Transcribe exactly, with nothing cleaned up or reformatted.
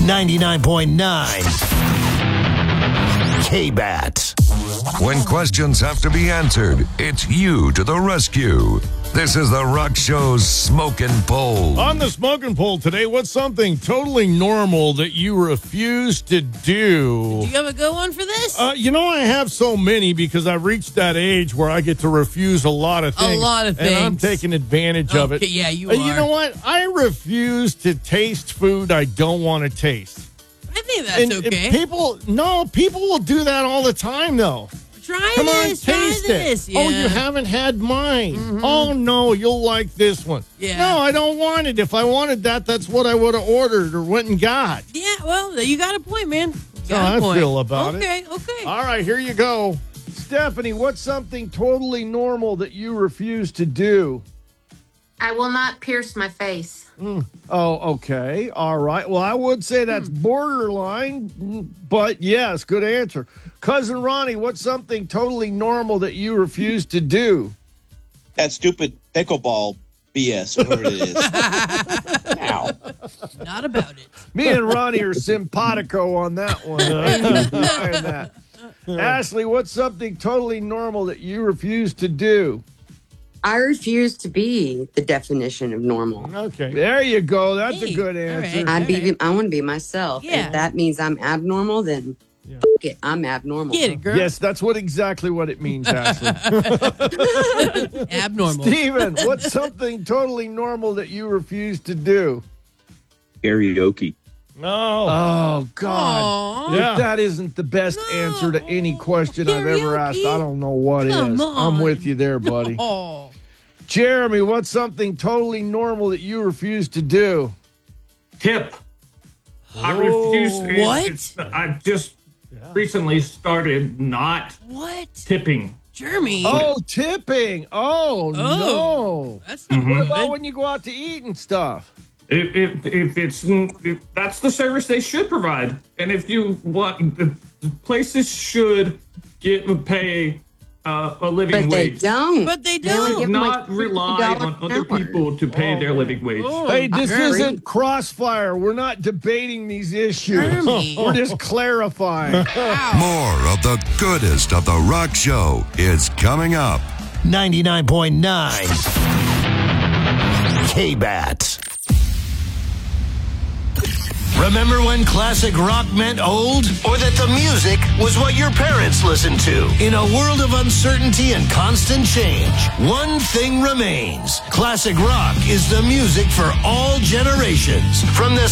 ninety-nine point nine K-Bat. When questions have to be answered, it's you to the rescue. This is the Rock Show's Smokin' Poll. On the Smokin' Poll today, what's something totally normal that you refuse to do? Do you have a good one for this? Uh, you know, I have so many because I've reached that age where I get to refuse a lot of things. A lot of And I'm things. taking advantage of it. Okay, yeah, you Uh, are. You know what? I refuse to taste food I don't want to taste. I think that's And, and okay. people, no, people will do that all the time, though. Try Come on, this. Try taste this. it. Oh, Yeah. you haven't had mine. Oh, no, you'll like this one. Yeah. No, I don't want it. If I wanted that, that's what I would have ordered or went and got. Yeah, well, you got a point, man. You That's got how a I point. feel about it. Okay, okay. All right, here you go. Stephanie, what's something totally normal that you refuse to do? I will not pierce my face. Oh, okay. All right. Well, I would say that's borderline, but yes, good answer. Cousin Ronnie, what's something totally normal that you refuse to do? That stupid pickleball B S, whatever it is. Now, Not about it. Me and Ronnie are simpatico on that one. Ain't denying that. Ashley, what's something totally normal that you refuse to do? I refuse to be the definition of normal. Okay. There you go. That's Hey, a good all answer. right. I be. I want to be myself. Yeah. If that means I'm abnormal, then Yeah. f- it. I'm abnormal. Get it, girl. Yes, that's what exactly what it means, Ashley. Abnormal. Steven, what's something totally normal that you refuse to do? karaoke. No. Oh, God. Aw. If Yeah. that isn't the best No. answer to any question I've ever asked, I don't know what Come is. on. I'm with you there, buddy. Oh. Jeremy, what's something totally normal that you refuse to do? Tip. I refuse. it- What? it's- I've just recently started not What? tipping. Jeremy. Oh, tipping. Oh, no. That's not What good. about when you go out to eat and stuff? If, if, if it's if that's the service they should provide, and if you want, the the places should get pay uh, a living But they wage. don't. But they They only don't. give them Not like rely fifty dollars on an other hour. people to pay their living wage. Oh, Hey, this Jeremy. isn't crossfire. We're not debating these issues. Jeremy. We're just clarifying. More of the goodest of the Rock Show is coming up. ninety-nine point nine K-Bat. Remember when classic rock meant old? Or that the music was what your parents listened to? In a world of uncertainty and constant change, one thing remains. Classic rock is the music for all generations. From the